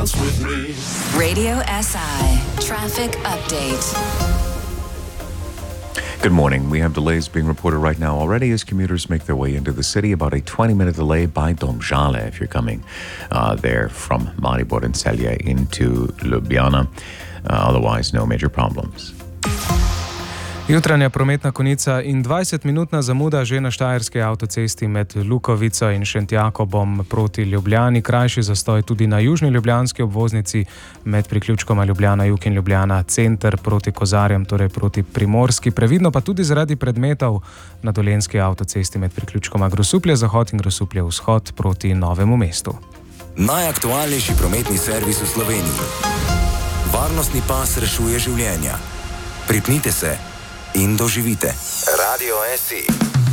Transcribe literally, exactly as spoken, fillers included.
dance with me. Radio S I Traffic Update. Good morning. We have delays being reported right now already as commuters make their way into the city. About a twenty-minute delay by Domžale if you're coming uh, there from Maribor and Celje into Ljubljana. Uh, otherwise, no major problems. Jutranja prometna konica in dvajsetminutna zamuda že na štajerski avtocesti med Lukovico in Šentjakobom proti Ljubljani. Krajši zastoj tudi na južni ljubljanski obvoznici med priključkoma Ljubljana Jug in Ljubljana Center proti Kozarjem, torej proti Primorski. Previdno pa tudi zaradi predmetov na dolenjski avtocesti med priključkoma Grosuplje Zahod in Grosuplje Vzhod proti Novemu mestu. Najaktualnejši prometni servis v Sloveniji. Varnostni pas rešuje življenja. Pripnite se in doživite. Radio S I.